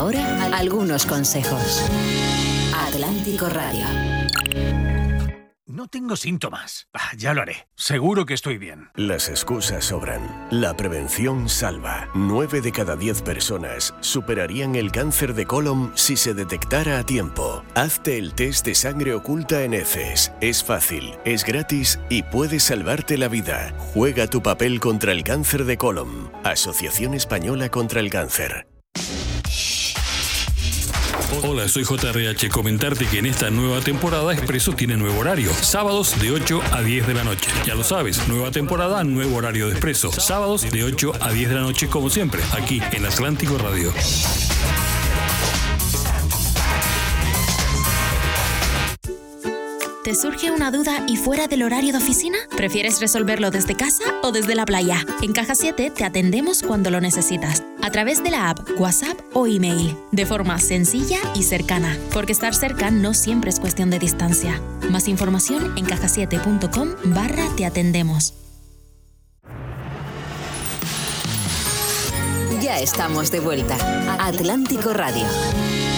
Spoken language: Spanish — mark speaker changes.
Speaker 1: ahora, algunos consejos. Atlántico Radio.
Speaker 2: No tengo síntomas. Ya lo haré. Seguro que estoy bien.
Speaker 3: Las excusas sobran. La prevención salva. 9 de cada 10 personas superarían el cáncer de colon si se detectara a tiempo. Hazte el test de sangre oculta en heces. Es fácil, es gratis y puede salvarte la vida. Juega tu papel contra el cáncer de colon. Asociación Española contra el Cáncer.
Speaker 4: Hola, soy JRH. Comentarte que en esta nueva temporada Expreso tiene nuevo horario. Sábados de 8 a 10 de la noche. Ya lo sabes, nueva temporada, nuevo horario de Expreso. Sábados de 8 a 10 de la noche como siempre, aquí en Atlántico Radio.
Speaker 5: ¿Te surge una duda y fuera del horario de oficina? ¿Prefieres resolverlo desde casa o desde la playa? En Caja 7 te atendemos cuando lo necesitas, a través de la app, WhatsApp o email, de forma sencilla y cercana, porque estar cerca no siempre es cuestión de distancia. Más información en cajasiete.com/te atendemos.
Speaker 1: Ya estamos de vuelta. Atlántico Radio.